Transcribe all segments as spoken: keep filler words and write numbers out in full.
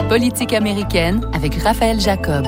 Politique américaine avec Raphaël Jacob.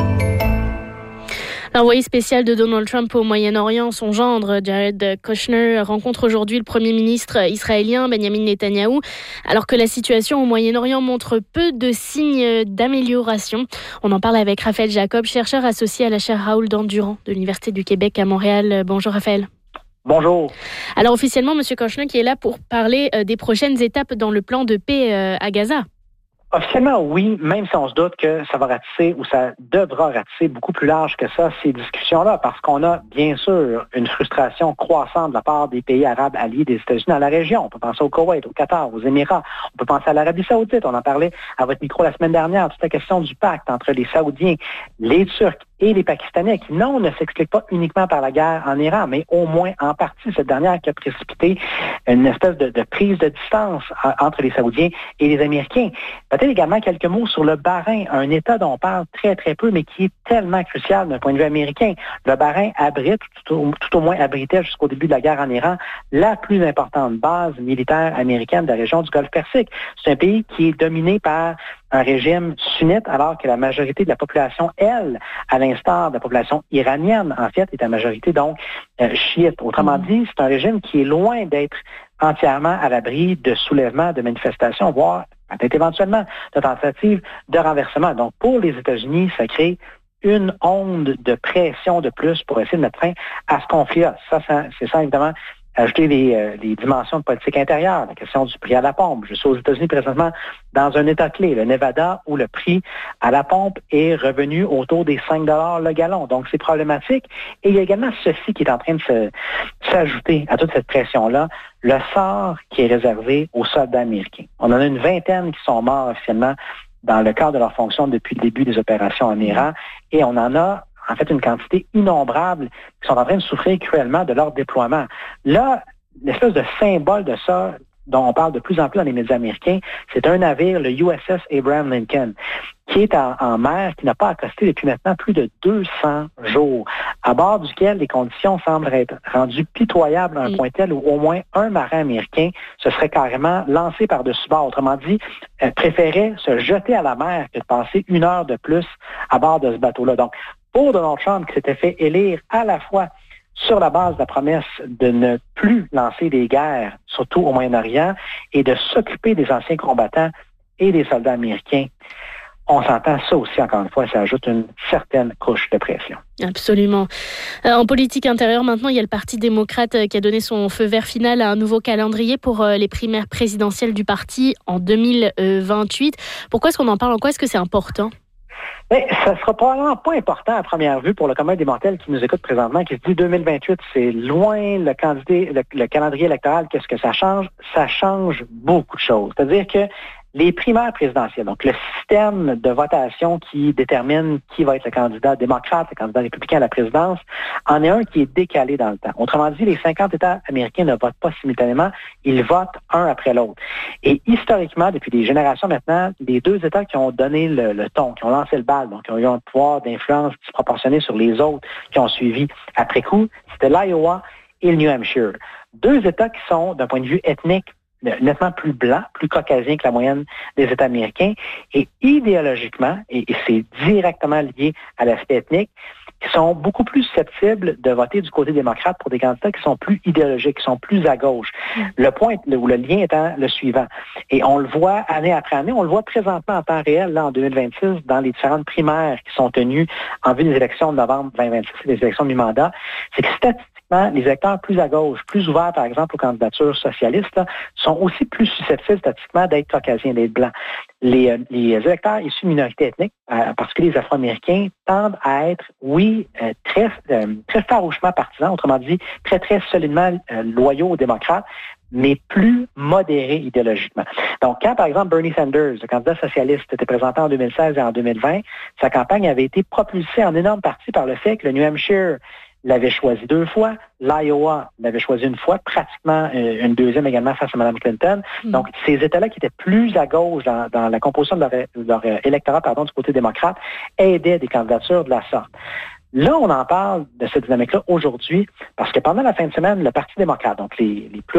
L'envoyé spécial de Donald Trump au Moyen-Orient, son gendre Jared Kushner, rencontre aujourd'hui le Premier ministre israélien Benjamin Netanyahou, alors que la situation au Moyen-Orient montre peu de signes d'amélioration. On en parle avec Raphaël Jacob, chercheur associé à la chaire Raoul Dandurand de l'Université du Québec à Montréal. Bonjour Raphaël. Bonjour. Alors officiellement, M. Kushner qui est là pour parler des prochaines étapes dans le plan de paix à Gaza. Officiellement, oui, même si on se doute que ça va ratisser ou ça devra ratisser beaucoup plus large que ça, ces discussions-là, parce qu'on a bien sûr une frustration croissante de la part des pays arabes alliés des États-Unis dans la région. On peut penser au Koweït, au Qatar, aux Émirats. On peut penser à l'Arabie saoudite. On en parlait à votre micro la semaine dernière. Toute la question du pacte entre les Saoudiens, les Turcs et les Pakistanais, qui non, ne s'explique pas uniquement par la guerre en Iran, mais au moins en partie cette dernière qui a précipité une espèce de, de prise de distance entre les Saoudiens et les Américains. Peut-être également quelques mots sur le Bahreïn, un État dont on parle très très peu, mais qui est tellement crucial d'un point de vue américain. Le Bahreïn abrite, tout au, tout au moins abritait jusqu'au début de la guerre en Iran, la plus importante base militaire américaine de la région du Golfe Persique. C'est un pays qui est dominé par un régime sunnite, alors que la majorité de la population, elle, à l'instar de la population iranienne, en fait, est à majorité donc euh, chiite. Autrement mmh. dit, c'est un régime qui est loin d'être entièrement à l'abri de soulèvements, de manifestations, voire peut-être éventuellement de tentatives de renversement. Donc, pour les États-Unis, ça crée une onde de pression de plus pour essayer de mettre fin à ce conflit-là. Ça, ça c'est ça, évidemment, ajouter les, euh, les dimensions de politique intérieure, la question du prix à la pompe. Je suis aux États-Unis présentement dans un État clé, le Nevada, où le prix à la pompe est revenu autour des cinq dollars le gallon. Donc, c'est problématique. Et il y a également ceci qui est en train de se, s'ajouter à toute cette pression-là, le sort qui est réservé aux soldats américains. On en a une vingtaine qui sont morts officiellement dans le cadre de leur fonction depuis le début des opérations en Iran. Et on en a en fait une quantité innombrable qui sont en train de souffrir cruellement de leur déploiement. Là, l'espèce de symbole de ça, dont on parle de plus en plus dans les médias américains, c'est un navire, le U S S Abraham Lincoln, qui est en, en mer, qui n'a pas accosté depuis maintenant plus de deux cents jours, à bord duquel les conditions semblent être rendues pitoyables à un oui. point tel où au moins un marin américain se serait carrément lancé par-dessus bord. Autrement dit, euh, préférait se jeter à la mer que de passer une heure de plus à bord de ce bateau-là. Donc, pour Donald Trump, qui s'était fait élire à la fois sur la base de la promesse de ne plus lancer des guerres, surtout au Moyen-Orient, et de s'occuper des anciens combattants et des soldats américains, on s'entend ça aussi, encore une fois, ça ajoute une certaine couche de pression. Absolument. Euh, en politique intérieure, maintenant, il y a le Parti démocrate qui a donné son feu vert final à un nouveau calendrier pour euh, les primaires présidentielles du parti en deux mille vingt-huit. Pourquoi est-ce qu'on en parle? En quoi est-ce que c'est important? Mais ça sera probablement pas important à première vue pour le commun des mortels qui nous écoute présentement, qui se dit deux mille vingt-huit, c'est loin le, candidat, le, le calendrier électoral. Qu'est-ce que ça change? Ça change beaucoup de choses. C'est-à-dire que les primaires présidentielles, donc le système de votation qui détermine qui va être le candidat démocrate, le candidat républicain à la présidence, en est un qui est décalé dans le temps. Autrement dit, les cinquante États américains ne votent pas simultanément, ils votent un après l'autre. Et historiquement, depuis des générations maintenant, les deux États qui ont donné le, le ton, qui ont lancé le bal, donc qui ont eu un pouvoir d'influence disproportionné sur les autres qui ont suivi après coup, c'était l'Iowa et le New Hampshire. Deux États qui sont, d'un point de vue ethnique, nettement plus blanc, plus caucasien que la moyenne des États américains, et idéologiquement, et, et c'est directement lié à l'aspect ethnique, qui sont beaucoup plus susceptibles de voter du côté démocrate pour des candidats qui sont plus idéologiques, qui sont plus à gauche. Le point, ou le lien étant le suivant. Et on le voit année après année, on le voit présentement en temps réel, là, en deux mille vingt-six, dans les différentes primaires qui sont tenues en vue des élections de novembre vingt vingt-six et des élections de mi-mandat, c'est que statistiquement, les électeurs plus à gauche, plus ouverts, par exemple, aux candidatures socialistes, là, sont aussi plus susceptibles statistiquement d'être caucasiens, d'être blancs. Les, euh, les électeurs issus de minorités ethniques, euh, en particulier les Afro-Américains, tendent à être, oui, euh, très, euh, très farouchement partisans, autrement dit, très, très solidement euh, loyaux aux démocrates, mais plus modérés idéologiquement. Donc, quand, par exemple, Bernie Sanders, le candidat socialiste, était présenté en deux mille seize et en deux mille vingt, sa campagne avait été propulsée en énorme partie par le fait que le New Hampshire l'avait choisi deux fois, l'Iowa l'avait choisi une fois, pratiquement euh, une deuxième également face à Mme Clinton. Mm. Donc, ces États-là qui étaient plus à gauche dans, dans la composition de leur, de leur euh, électorat pardon, du côté démocrate aidaient des candidatures de la sorte. Là, on en parle de cette dynamique-là aujourd'hui parce que pendant la fin de semaine, le Parti démocrate, donc les, les plus hautes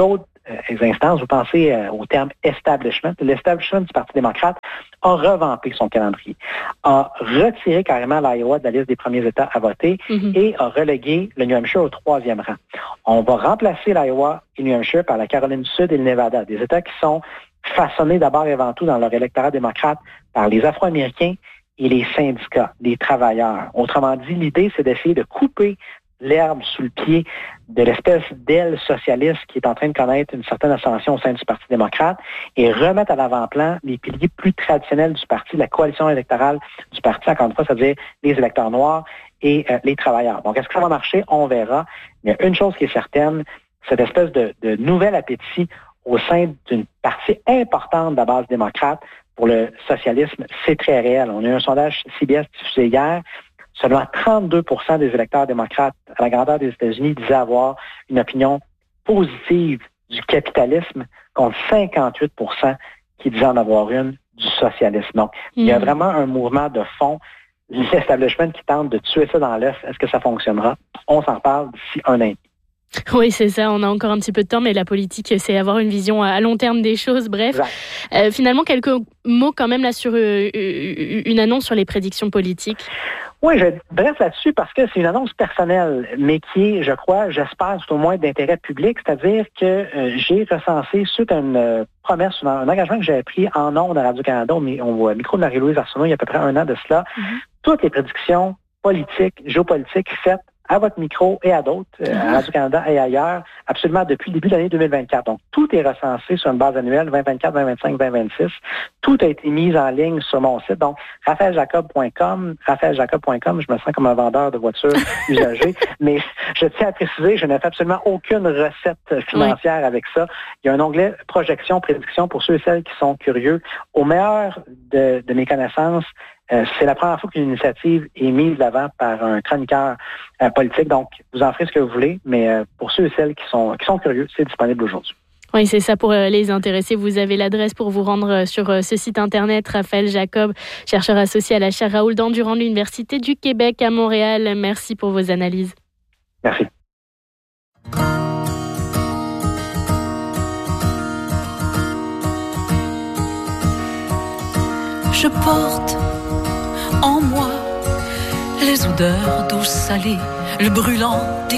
euh, instances. Vous pensez euh, au terme establishment. L'establishment du Parti démocrate a revampé son calendrier, a retiré carrément l'Iowa de la liste des premiers États à voter mm-hmm. et a relégué le New Hampshire au troisième rang. On va remplacer l'Iowa et le New Hampshire par la Caroline du Sud et le Nevada, des États qui sont façonnés d'abord et avant tout dans leur électorat démocrate par les Afro-Américains et les syndicats, les travailleurs. Autrement dit, l'idée, c'est d'essayer de couper l'herbe sous le pied de l'espèce d'aile socialiste qui est en train de connaître une certaine ascension au sein du Parti démocrate et remettre à l'avant-plan les piliers plus traditionnels du parti, la coalition électorale du parti, encore une fois, c'est-à-dire les électeurs noirs et euh, les travailleurs. Donc, est-ce que ça va marcher? On verra. Mais une chose qui est certaine, cette espèce de, de nouvel appétit au sein d'une partie importante de la base démocrate pour le socialisme, c'est très réel. On a eu un sondage C B S diffusé hier. Seulement trente-deux pour cent des électeurs démocrates à la grandeur des États-Unis disaient avoir une opinion positive du capitalisme, contre cinquante-huit pour cent qui disaient en avoir une du socialisme. Donc, mmh. il y a vraiment un mouvement de fond. L'establishment qui tente de tuer ça dans l'œuf, est-ce que ça fonctionnera? On s'en parle d'ici un an. Oui, c'est ça. On a encore un petit peu de temps, mais la politique, c'est avoir une vision à long terme des choses. Bref, euh, finalement, quelques mots quand même là sur euh, une annonce sur les prédictions politiques. Oui, je vais être bref là-dessus parce que c'est une annonce personnelle, mais qui est, je crois, j'espère, tout au moins d'intérêt public, c'est-à-dire que euh, j'ai recensé, suite à une euh, promesse, un engagement que j'avais pris en ondes à Radio-Canada, mais on voit micro de Marie-Louise Arsenault il y a à peu près un an de cela, mm-hmm. toutes les prédictions politiques, géopolitiques faites à votre micro et à d'autres, euh, à Radio-Canada et ailleurs, absolument depuis le début de l'année deux mille vingt-quatre. Donc, tout est recensé sur une base annuelle vingt vingt-quatre, vingt vingt-cinq, vingt vingt-six. Tout a été mis en ligne sur mon site. Donc, raphaël jacob point com, raphaël jacob point com, je me sens comme un vendeur de voitures usagées, mais je tiens à préciser, je n'ai fait absolument aucune recette financière oui. avec ça. Il y a un onglet projection, prédiction pour ceux et celles qui sont curieux. Au meilleur de, de mes connaissances, Euh, c'est la première fois qu'une initiative est mise de l'avant par un chroniqueur euh, politique. Donc, vous en ferez ce que vous voulez, mais euh, pour ceux et celles qui sont, qui sont curieux, c'est disponible aujourd'hui. Oui, c'est ça pour euh, les intéressés. Vous avez l'adresse pour vous rendre euh, sur euh, ce site internet. Raphaël Jacob, chercheur associé à la chaire Raoul Dandurand de l'Université du Québec à Montréal. Merci pour vos analyses. Merci. Je porte en moi les odeurs d'eau salée, le brûlant des